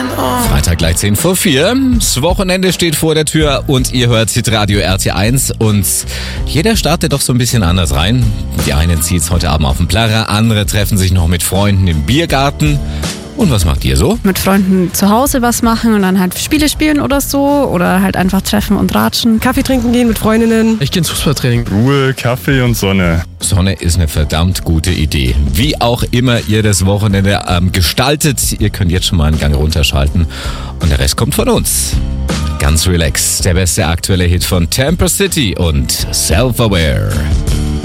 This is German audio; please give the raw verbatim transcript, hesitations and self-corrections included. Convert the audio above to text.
Freitag gleich zehn vor vier. Das Wochenende steht vor der Tür und ihr hört Hitradio R T eins und jeder startet doch so ein bisschen anders rein. Die einen zieht's heute Abend auf den Plärrer, andere treffen sich noch mit Freunden im Biergarten. Und was macht ihr so? Mit Freunden zu Hause was machen und dann halt Spiele spielen oder so oder halt einfach treffen und ratschen. Kaffee trinken gehen mit Freundinnen. Ich gehe ins Fußballtraining. Ruhe, Kaffee und Sonne. Sonne ist eine verdammt gute Idee. Wie auch immer ihr das Wochenende ähm, gestaltet, ihr könnt jetzt schon mal einen Gang runterschalten und der Rest kommt von uns. Ganz relaxed, der beste aktuelle Hit von Tampa City und Self-Aware.